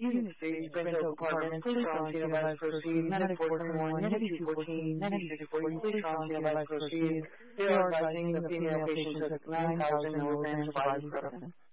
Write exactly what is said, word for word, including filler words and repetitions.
Unit three, Brent Oak Apartments, police on scene, advise proceed. Medic four twenty-one, Unity two fourteen, Unity six forty, police on scene, advise proceed. They are advising the female patient took nine thousand milligrams of ibuprofen.